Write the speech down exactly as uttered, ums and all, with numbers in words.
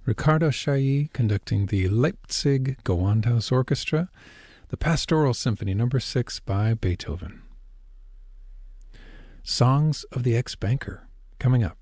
Ricardo Chailly conducting the Leipzig Gewandhaus Orchestra, the Pastoral Symphony Number six by Beethoven. Songs of the Ex-Banker, coming up.